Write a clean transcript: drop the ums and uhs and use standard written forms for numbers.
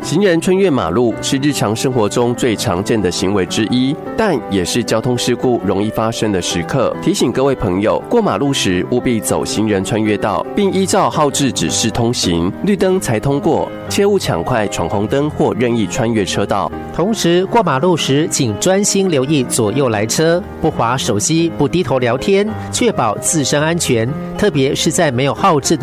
行人穿越马路是日常生活中最常见的行为之一，但也是交通事故容易发生的时刻。提醒各位朋友，过马路时务必走行人穿越道，并依照号志指示通行，绿灯才通过，切勿抢快闯红灯或任意穿越车道。 同时，过马路时请专心留意左右来车，不滑手机，不低头聊天，确保自身安全，特别是在没有号志的